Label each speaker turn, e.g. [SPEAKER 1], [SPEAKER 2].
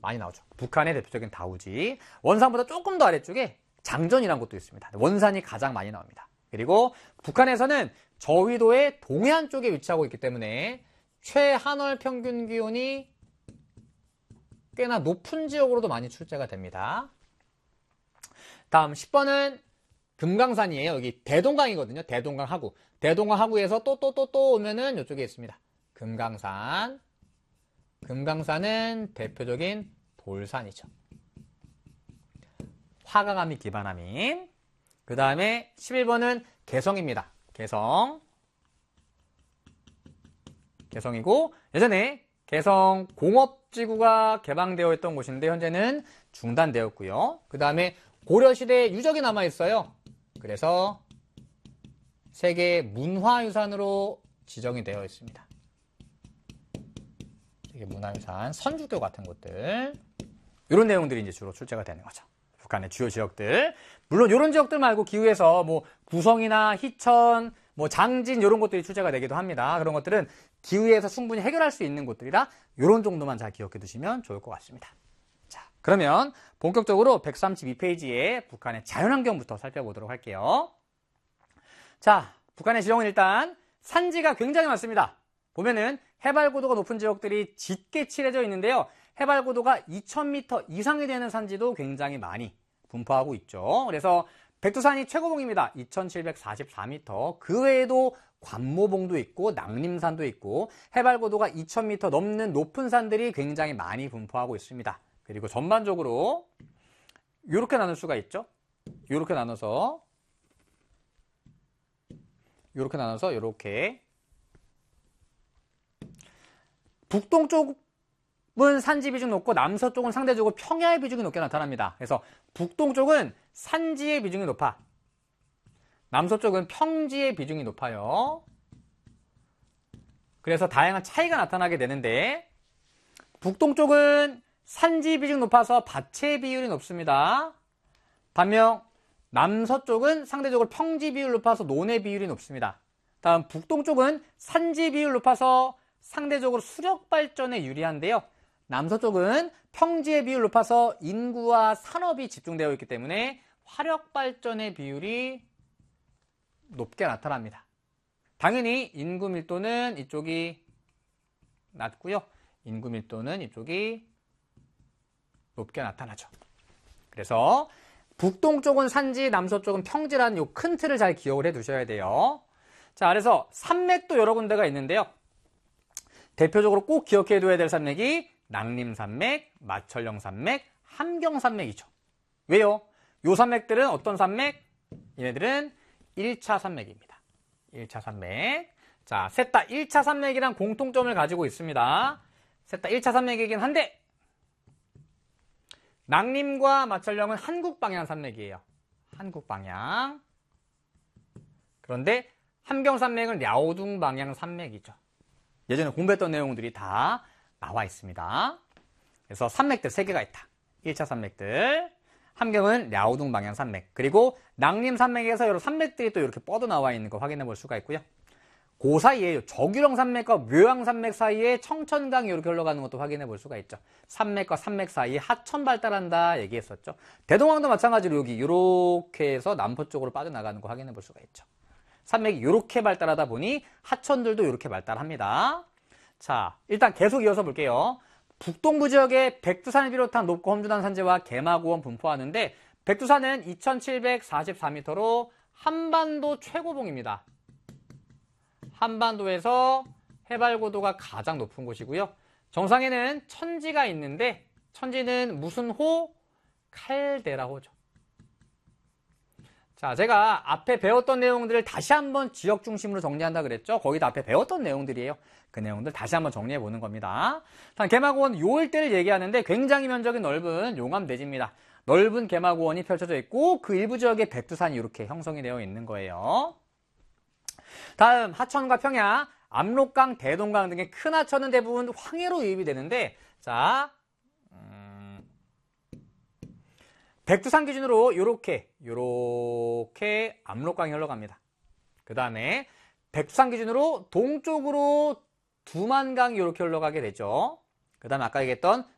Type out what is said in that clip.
[SPEAKER 1] 많이 나오죠. 북한의 대표적인 다우지. 원산보다 조금 더 아래쪽에 장전이라는 곳도 있습니다. 원산이 가장 많이 나옵니다. 그리고 북한에서는 저위도의 동해안 쪽에 위치하고 있기 때문에 최한월 평균 기온이 꽤나 높은 지역으로도 많이 출제가 됩니다. 다음 10번은 금강산이에요. 여기 대동강이거든요. 대동강 하구. 대동강 하구에서 또 오면은 이쪽에 있습니다. 금강산. 금강산은 대표적인 돌산이죠. 화강암이 기반암인. 그 다음에 11번은 개성입니다. 개성이고 예전에 개성 공업지구가 개방되어 있던 곳인데 현재는 중단되었고요. 그 다음에 고려시대 유적이 남아있어요. 그래서 세계 문화유산으로 지정이 되어 있습니다. 세계 문화유산, 선주교 같은 곳들. 이런 내용들이 이제 주로 출제가 되는 거죠. 북한의 주요 지역들. 물론 이런 지역들 말고 기후에서 뭐 구성이나 희천, 뭐 장진 이런 것들이 출제가 되기도 합니다. 그런 것들은 기후에서 충분히 해결할 수 있는 곳들이라 이런 정도만 잘 기억해 두시면 좋을 것 같습니다. 자, 그러면 본격적으로 132페이지에 북한의 자연환경부터 살펴보도록 할게요. 자, 북한의 지형은 일단 산지가 굉장히 많습니다. 보면은 해발고도가 높은 지역들이 짙게 칠해져 있는데요. 해발고도가 2000m 이상이 되는 산지도 굉장히 많이 분포하고 있죠. 그래서 백두산이 최고봉입니다. 2744m. 그 외에도 관모봉도 있고 낙림산도 있고 해발고도가 2000m 넘는 높은 산들이 굉장히 많이 분포하고 있습니다. 그리고 전반적으로 이렇게 나눌 수가 있죠. 이렇게 나눠서 이렇게 북동쪽은 산지 비중이 높고 남서쪽은 상대적으로 평야의 비중이 높게 나타납니다. 그래서 북동쪽은 산지의 비중이 높아. 남서쪽은 평지의 비중이 높아요. 그래서 다양한 차이가 나타나게 되는데 북동쪽은 산지 비중이 높아서 밭의 비율이 높습니다. 반면 남서쪽은 상대적으로 평지 비율이 높아서 논의 비율이 높습니다. 다음 북동쪽은 산지 비율이 높아서 상대적으로 수력 발전에 유리한데요. 남서쪽은 평지의 비율이 높아서 인구와 산업이 집중되어 있기 때문에 화력 발전의 비율이 높게 나타납니다. 당연히 인구 밀도는 이쪽이 낮고요. 인구 밀도는 이쪽이 높게 나타나죠. 그래서 북동쪽은 산지, 남서쪽은 평지라는 이 큰 틀을 잘 기억을 해 두셔야 돼요. 자, 그래서 산맥도 여러 군데가 있는데요. 대표적으로 꼭 기억해 둬야 될 산맥이 낙림산맥, 마철령산맥, 함경산맥이죠. 왜요? 이 산맥들은 어떤 산맥? 얘네들은 1차 산맥입니다. 1차 산맥. 자, 셋 다 1차 산맥이란 공통점을 가지고 있습니다. 셋 다 1차 산맥이긴 한데 낙림과 마철령은 한국 방향 산맥이에요. 한국 방향. 그런데 함경산맥은 랴오둥 방향 산맥이죠. 예전에 공부했던 내용들이 다 나와 있습니다. 그래서 산맥들 3개가 있다. 1차 산맥들. 함경은 랴오둥 방향 산맥. 그리고 낙림 산맥에서 여러 산맥들이 또 이렇게 뻗어 나와 있는 거 확인해 볼 수가 있고요. 그 사이에 적유령 산맥과 묘양 산맥 사이에 청천강이 이렇게 흘러가는 것도 확인해 볼 수가 있죠. 산맥과 산맥 사이에 하천 발달한다 얘기했었죠. 대동강도 마찬가지로 여기 이렇게 해서 남포 쪽으로 빠져나가는 거 확인해 볼 수가 있죠. 산맥이 이렇게 발달하다 보니 하천들도 이렇게 발달합니다. 자, 일단 계속 이어서 볼게요. 북동부 지역에 백두산을 비롯한 높고 험준한 산지와 개마고원 분포하는데 백두산은 2744m로 한반도 최고봉입니다. 한반도에서 해발고도가 가장 높은 곳이고요. 정상에는 천지가 있는데 천지는 무슨 호? 칼데라호죠. 자, 제가 앞에 배웠던 내용들을 다시 한번 지역 중심으로 정리한다 그랬죠? 거기도 앞에 배웠던 내용들이에요. 그 내용들 다시 한번 정리해 보는 겁니다. 개마고원 요 일대를 얘기하는데 굉장히 면적이 넓은 용암대지입니다. 넓은 개마고원이 펼쳐져 있고 그 일부 지역에 백두산이 이렇게 형성이 되어 있는 거예요. 다음 하천과 평야, 압록강, 대동강 등의 큰 하천은 대부분 황해로 유입이 되는데 자, 백두산 기준으로 요렇게 압록강이 흘러갑니다. 그 다음에 백두산 기준으로 동쪽으로 두만강이 이렇게 흘러가게 되죠. 그 다음에 아까 얘기했던